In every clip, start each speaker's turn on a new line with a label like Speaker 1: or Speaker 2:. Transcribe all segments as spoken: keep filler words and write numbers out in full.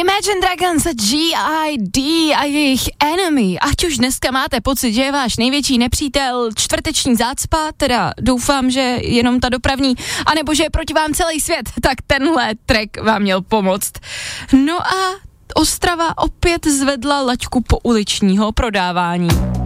Speaker 1: Imagine Dragons a G I D a jejich Enemy. Ať už dneska máte pocit, že je váš největší nepřítel čtvrteční zácpa, teda doufám, že jenom ta dopravní, anebo že je proti vám celý svět, tak tenhle track vám měl pomoct. No a Ostrava opět zvedla laťku pouličního prodávání.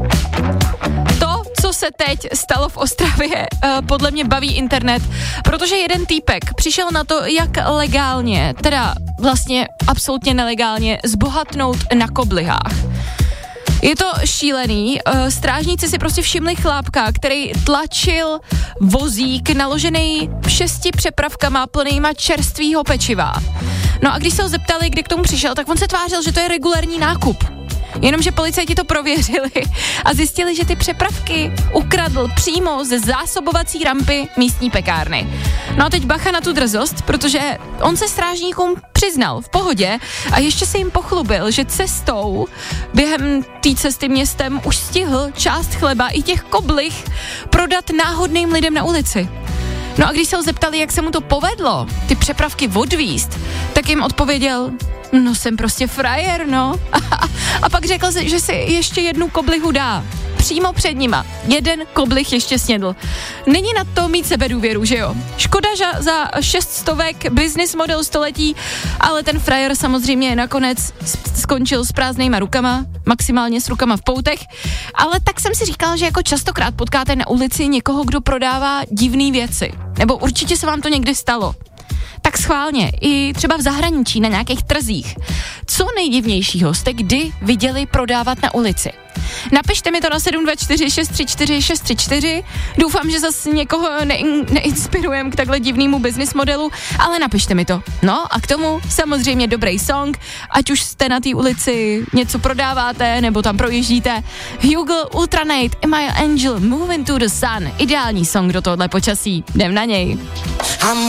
Speaker 1: To, co se teď stalo v Ostravě, podle mě baví internet, protože jeden týpek přišel na to, jak legálně, teda vlastně absolutně nelegálně, zbohatnout na koblihách. Je to šílený, strážníci si prostě všimli chlápka, který tlačil vozík naložený šesti přepravkama plnýma čerstvýho pečiva. No a když se ho zeptali, kdy k tomu přišel, tak on se tvářil, že to je regulérní nákup. Jenomže policajti to prověřili a zjistili, že ty přepravky ukradl přímo ze zásobovací rampy místní pekárny. No a teď bacha na tu drzost, protože on se strážníkům přiznal v pohodě a ještě se jim pochlubil, že cestou během té cesty městem už stihl část chleba i těch koblih prodat náhodným lidem na ulici. No a když se ho zeptali, jak se mu to povedlo, ty přepravky odvízt, tak jim odpověděl, no jsem prostě frajer, no. A pak řekl, že si ještě jednu koblihu dá. Přímo před nima. Jeden koblich ještě snědl. Není na to mít sebedůvěru, že jo? Škoda že za šest stovek business model století, ale ten frajer samozřejmě nakonec skončil s prázdnýma rukama, maximálně s rukama v poutech, ale tak jsem si říkal, že jako častokrát potkáte na ulici někoho, kdo prodává divné věci. Nebo určitě se vám to někdy stalo. Tak schválně, i třeba v zahraničí, na nějakých trzích. Co nejdivnějšího jste kdy viděli prodávat na ulici? Napište mi to na sedm dva čtyři šest tři čtyři šest tři čtyři. Doufám, že zase někoho ne- neinspirujem k takhle divnému business modelu, ale napište mi to. No a k tomu samozřejmě dobrý song, ať už jste na té ulici něco prodáváte nebo tam projíždíte. Hugo, Ultranate, Am I Angel, Moving to the Sun. Ideální song do tohohle počasí. Jdem na něj.